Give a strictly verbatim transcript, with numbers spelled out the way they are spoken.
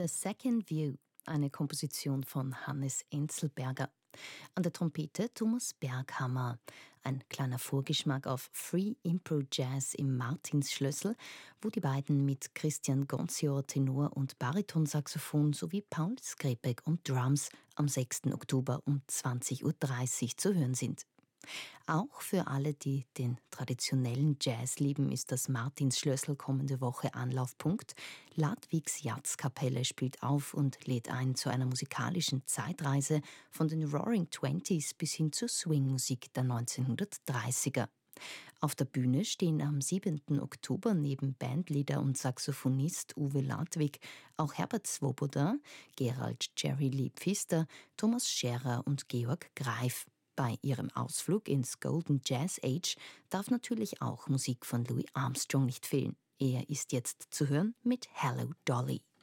The Second View, eine Komposition von Hannes Enzelberger. An der Trompete Thomas Berghammer. Ein kleiner Vorgeschmack auf Free Impro Jazz im Martinsschlössl, wo die beiden mit Christian Gonzior Tenor und Baritonsaxophon sowie Paul Skrepek und Drums am sechsten Oktober um zwanzig Uhr dreißig zu hören sind. Auch für alle, die den traditionellen Jazz lieben, ist das Martinsschlössl kommende Woche Anlaufpunkt. Ladwigs Jazzkapelle spielt auf und lädt ein zu einer musikalischen Zeitreise von den Roaring Twenties bis hin zur Swingmusik der neunzehnhundertdreißiger. Auf der Bühne stehen am siebenten Oktober neben Bandleader und Saxophonist Uwe Ladwig auch Herbert Swoboda, Gerald Jerry Lee Pfister, Thomas Scherer und Georg Greif. Bei ihrem Ausflug ins Golden Jazz Age darf natürlich auch Musik von Louis Armstrong nicht fehlen. Er ist jetzt zu hören mit Hello Dolly.